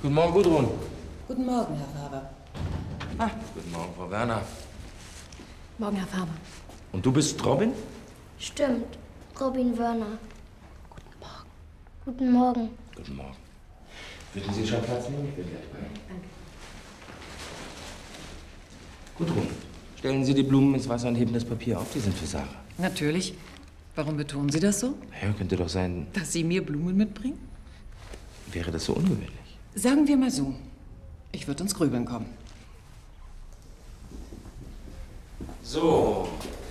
Guten Morgen, Gudrun. Guten Morgen, Herr Faber. Ah, guten Morgen, Frau Werner. Morgen, Herr Faber. Und du bist Robin? Stimmt. Robin Wörner. Guten Morgen. Guten Morgen. Guten Morgen. Würden Sie schon Platz nehmen? Ich bin gleich bei Ihnen. Danke. Gudrun, stellen Sie die Blumen ins Wasser und heben das Papier auf. Die sind für Sarah. Natürlich. Warum betonen Sie das so? Ja, könnte doch sein, Dass Sie mir Blumen mitbringen? wäre das so ungewöhnlich. Sagen wir mal so. Ich würde ins Grübeln kommen. So,